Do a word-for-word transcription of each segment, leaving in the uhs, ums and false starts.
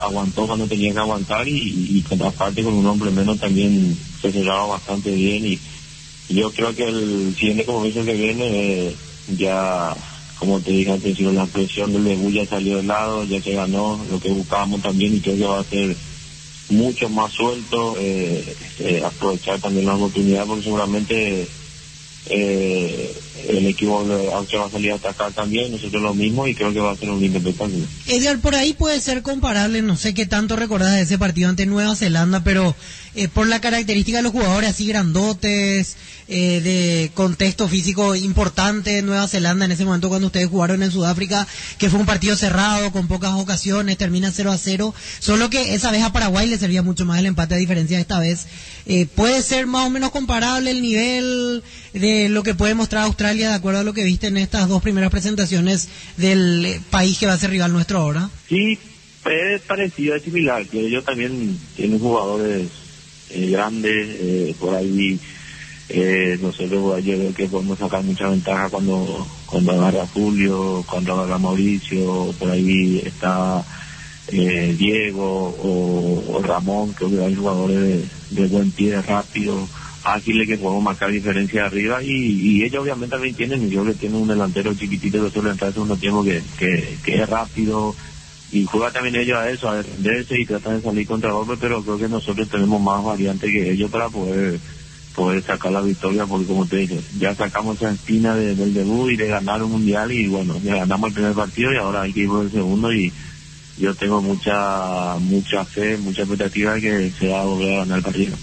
aguantó cuando tenía que aguantar y, y, y aparte con un hombre menos también se cerraba bastante bien y, y yo creo que el siguiente compromiso que viene eh, ya, como te dije al principio, la presión del debut ya salió de lado, ya se ganó lo que buscábamos también y creo que va a ser mucho más suelto, eh, eh, aprovechar también la oportunidad porque seguramente eh, el equipo de Austria va a salir a atacar también, nosotros lo mismo y creo que va a ser un lindo espectáculo. Edgar, por ahí puede ser comparable, no sé qué tanto recordás de ese partido ante Nueva Zelanda, pero eh, por la característica de los jugadores así grandotes, eh, de contexto físico importante de Nueva Zelanda en ese momento cuando ustedes jugaron en Sudáfrica, que fue un partido cerrado, con pocas ocasiones, termina cero a cero, solo que esa vez a Paraguay le servía mucho más el empate a diferencia de esta vez. Eh, ¿Puede ser más o menos comparable el nivel de lo que puede mostrar Australia de acuerdo a lo que viste en estas dos primeras presentaciones del eh, país que va a ser rival nuestro ahora? Sí, es parecido, es similar, que ellos también tienen jugadores eh, grandes, eh, por ahí eh, nosotros yo creo que podemos sacar mucha ventaja cuando cuando agarra Julio, cuando agarra Mauricio, por ahí está eh, Diego o, o Ramón, creo que hay jugadores de, de buen pie, rápido, ágiles que podemos marcar diferencia arriba y, y ellos obviamente también tienen, yo que tienen un delantero chiquitito que suele entrar en segundo tiempo que, que, que es rápido y juega también ellos a eso, a defenderse y tratan de salir contra golpe, pero creo que nosotros tenemos más variantes que ellos para poder poder sacar la victoria porque como te dije, ya sacamos esa espina de, del debut y de ganar un mundial y bueno, ya ganamos el primer partido y ahora hay que ir por el segundo y yo tengo mucha mucha fe, mucha expectativa de que se va a volver a ganar el partido.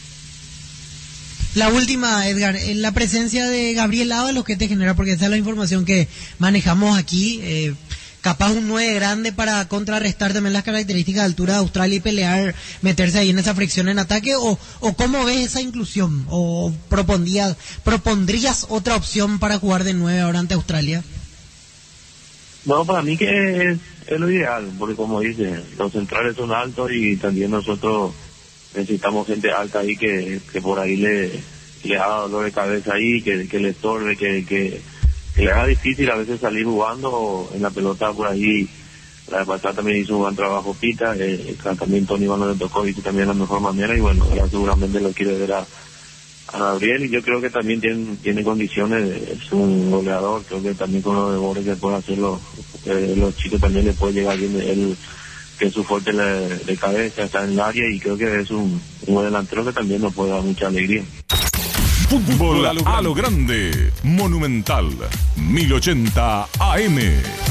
La última, Edgar, la presencia de Gabriel Ábalos, ¿qué te genera? Porque esa es la información que manejamos aquí, eh, capaz un nueve grande para contrarrestar también las características de altura de Australia y pelear, meterse ahí en esa fricción en ataque, o, o ¿cómo ves esa inclusión? ¿O propondrías, propondrías otra opción para jugar de nueve ahora ante Australia? No, para mí que es, es lo ideal, porque como dice, los centrales son altos y también nosotros necesitamos gente alta ahí que, que por ahí le, le haga dolor de cabeza ahí, que, que le estorbe, que, que, que le haga difícil a veces salir jugando en la pelota por ahí. La pasada también hizo un buen trabajo Pita, eh, también Tony Iván le tocó y también de la mejor manera y bueno, ahora seguramente lo quiere ver a, a Gabriel y yo creo que también tiene, tiene condiciones, es un goleador, creo que también con los goles que puede hacer los, eh, los chicos también le puede llegar bien él, que es su fuerte de, de cabeza, está en el área y creo que es un, un delantero que también nos puede dar mucha alegría. Fútbol a lo, a lo grande, Monumental, mil ochenta A M.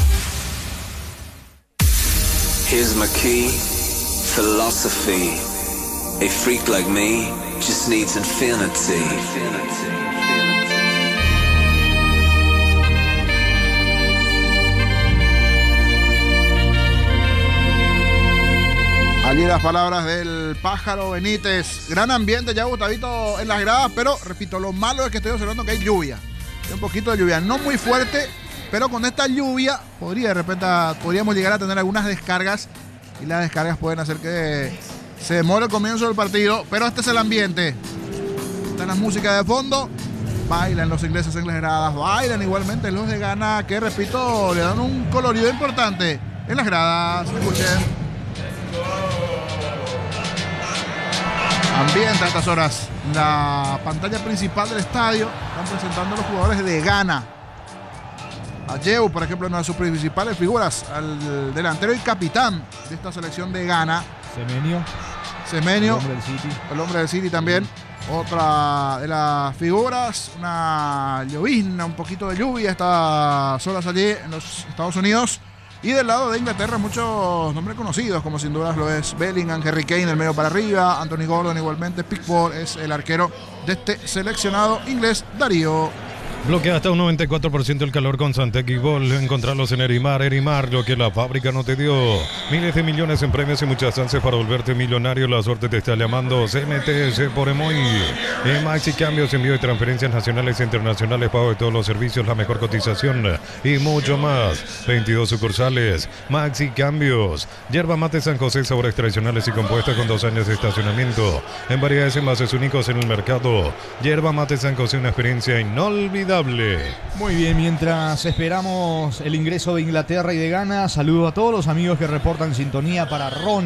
Here's my key, philosophy. A freak like me just needs infinity. Allí las palabras del Pájaro Benítez. Gran ambiente ya, Gustavito, en las gradas, pero repito, lo malo es que estoy observando que hay lluvia. Hay un poquito de lluvia, no muy fuerte, pero con esta lluvia podría de repente podríamos llegar a tener algunas descargas y las descargas pueden hacer que se demore el comienzo del partido, pero este es el ambiente. Están las músicas de fondo, bailan los ingleses en las gradas, bailan igualmente los de Ghana, que repito, le dan un colorido importante en las gradas. Escuchen. Ambiente a estas horas. La pantalla principal del estadio están presentando a los jugadores de Ghana. A Yeu, por ejemplo, una de sus principales figuras, al delantero y capitán de esta selección de Ghana. Semenyo. Semenyo, el hombre del City. El hombre del City también. Otra de las figuras, una llovizna, un poquito de lluvia, estas horas allí en los Estados Unidos. Y del lado de Inglaterra muchos nombres conocidos, como sin dudas lo es Bellingham, Harry Kane, del medio para arriba, Anthony Gordon igualmente, Pickford es el arquero de este seleccionado inglés, Darío. Bloquea hasta un noventa y cuatro por ciento el calor con Santec y Gol. Encontrarlos en Erimar. Erimar, lo que la fábrica no te dio. Miles de millones en premios y muchas chances para volverte millonario. La suerte te está llamando. C M T S por Emoy. En Maxi Cambios, envío de transferencias nacionales e internacionales, pago de todos los servicios, la mejor cotización y mucho más. veintidós sucursales. Maxi Cambios. Yerba mate San José, sabores tradicionales y compuestas con dos años de estacionamiento. En variedades envases únicos en el mercado. Yerba mate San José, una experiencia inolvidable. impecable. Muy bien, mientras esperamos el ingreso de Inglaterra y de Ghana, saludo a todos los amigos que reportan sintonía para Ronnie.